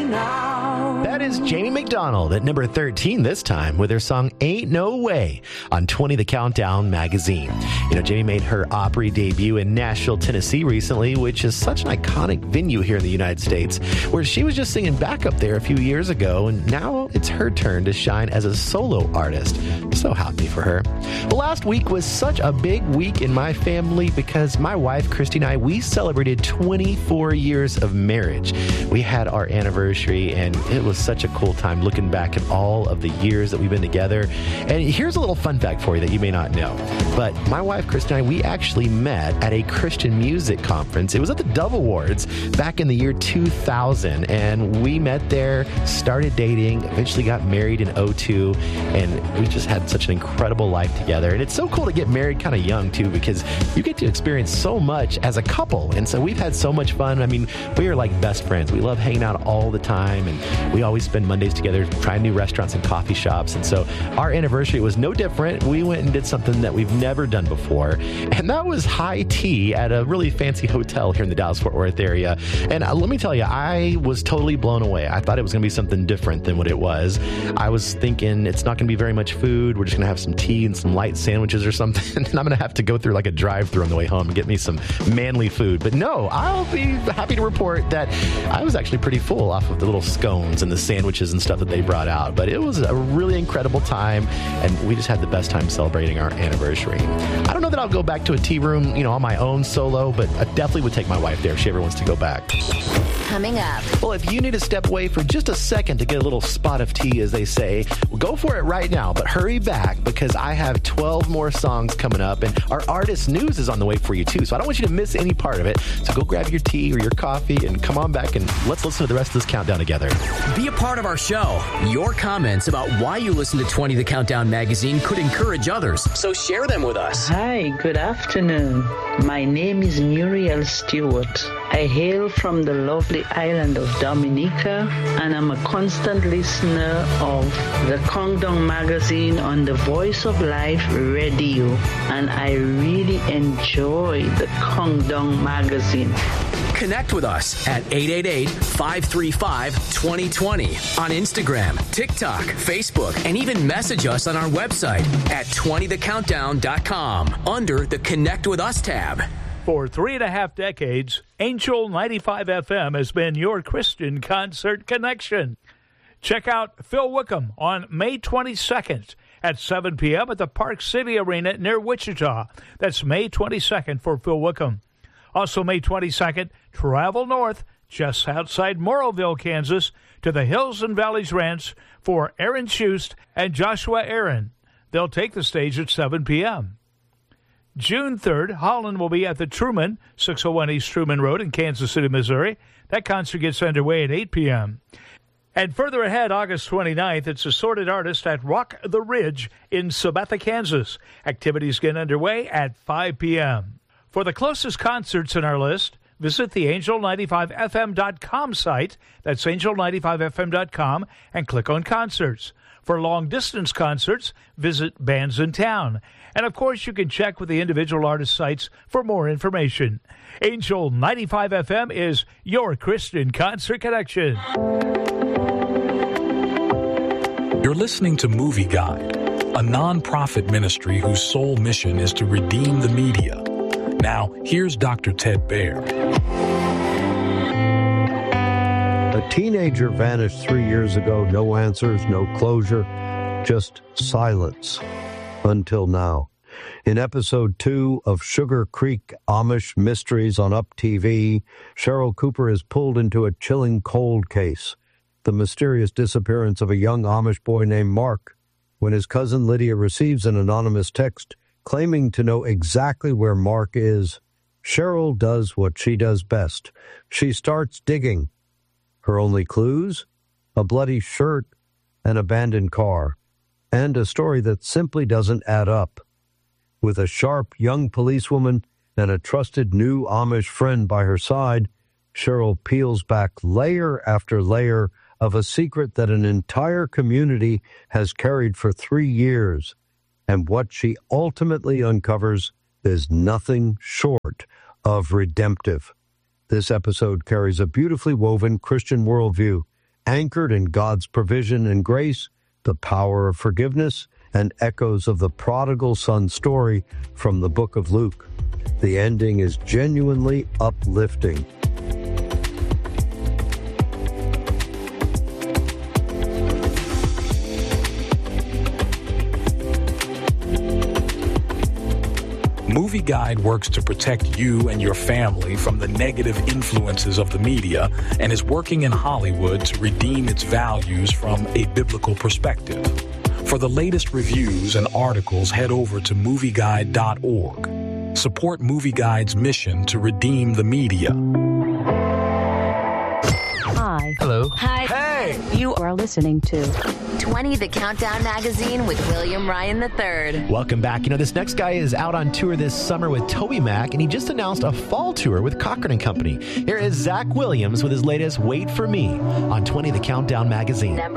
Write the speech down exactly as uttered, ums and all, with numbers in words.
now. That is Jamie McDonald at number thirteen this time with her song Ain't No Way on twenty The Countdown magazine. You know, Jamie made her Opry debut in Nashville, Tennessee recently, which is such an iconic venue here in the United States, where she was just singing backup there a few years ago, and now it's her turn to shine as a solo artist. So happy for her. Well, last week was such a big week in my family because my wife, Christy, and I, we celebrated twenty-four years of marriage. We had our anniversary, and it was such a cool time looking back at all of the years that we've been together. And here's a little fun fact for you that you may not know. But my wife, Christy, and I, we actually met at a Christian music conference. It was at the Dove Awards back in the year two thousand. And we met there, started dating, eventually got married in oh two. And we just had such an incredible life together. And it's so cool to get married kind of young, too, because you get to experience so much as a couple. And so we've had so much fun. I mean, we are like best friends. We love hanging out all the time. And we always spend Mondays together trying new restaurants and coffee shops. And so our anniversary was no different. We went and did something that we've never done before. And that was high tea at a really fancy hotel here in the Dallas-Fort Worth area. And uh, let me tell you, I was totally blown away. I thought it was going to be something different than what it was. I was thinking it's not going to be very much food. We're just going to have some tea and some light sandwiches or something. And I'm going to have to go through like a drive-thru on the way home and get me some manly food. But no, I'll be happy to report that I was actually pretty full off of the little scones and the sandwiches and stuff that they brought out. But it was a really incredible time, and we just had the best time celebrating our anniversary. I don't know that I'll go back to a tea room, you know, on my own solo, but I definitely would take my wife there if she ever wants to go back. Coming up. Well, if you need to step away for just a second to get a little spot of tea, as they say, well, go for it right now, but hurry back because I have twelve more songs coming up, and our artist news is on the way for you, too. So I don't want you to miss any part of it. So go grab your tea or your coffee and come on back, and let's listen to the rest of this countdown together. Be a part of our show. Your comments about why you listen to twenty The Countdown magazine could encourage others, so share them with us. Hi, good afternoon. My name is Muriel Stewart. I hail from the lovely island of Dominica, and I'm a constant listener of the Countdown magazine on the Voice of Life radio, and I really enjoy the Countdown magazine. Connect with us at eight eight eight, five three five, two zero two zero on Instagram, TikTok, Facebook, and even message us on our website at twenty the countdown dot com under the Connect with Us tab. For three and a half decades, Angel ninety-five F M has been your Christian concert connection. Check out Phil Wickham on May twenty-second at seven p.m. at the Park City Arena near Wichita. That's May twenty-second for Phil Wickham. Also, May twenty-second, travel north just outside Morrowville, Kansas, to the Hills and Valleys Ranch for Aaron Schust and Joshua Aaron. They'll take the stage at seven p.m. June third, Holland will be at the Truman, six oh one East Truman Road in Kansas City, Missouri. That concert gets underway at eight p.m. And further ahead, August twenty-ninth, it's Assorted Artist at Rock the Ridge in Sabetha, Kansas. Activities get underway at five p.m. For the closest concerts in our list, visit the angel ninety-five F M dot com site. That's angel ninety-five F M dot com and click on concerts. For long-distance concerts, visit Bands in Town. And, of course, you can check with the individual artist sites for more information. Angel ninety-five F M is your Christian concert connection. You're listening to Movie Guide, a non-profit ministry whose sole mission is to redeem the media. Now, here's Doctor Ted Baer. A teenager vanished three years ago. No answers, no closure, just silence. Until now. In episode two of Sugar Creek Amish Mysteries on Up T V, Cheryl Cooper is pulled into a chilling cold case. The mysterious disappearance of a young Amish boy named Mark. When his cousin Lydia receives an anonymous text claiming to know exactly where Mark is, Cheryl does what she does best. She starts digging. Her only clues? A bloody shirt, an abandoned car, and a story that simply doesn't add up. With a sharp young policewoman and a trusted new Amish friend by her side, Cheryl peels back layer after layer of a secret that an entire community has carried for three years. And what she ultimately uncovers is nothing short of redemptive. This episode carries a beautifully woven Christian worldview anchored in God's provision and grace, the power of forgiveness, and echoes of the prodigal son story from the book of Luke. The ending is genuinely uplifting. Movie Guide works to protect you and your family from the negative influences of the media and is working in Hollywood to redeem its values from a biblical perspective. For the latest reviews and articles, head over to movie guide dot org. Support Movie Guide's mission to redeem the media. Hi. Hello. Hi. Hey! You are listening to twenty The Countdown Magazine with William Ryan the third. Welcome back. You know, this next guy is out on tour this summer with Toby Mac, and he just announced a fall tour with Cochran and Company. Here is Zach Williams with his latest Wait For Me on twenty The Countdown Magazine.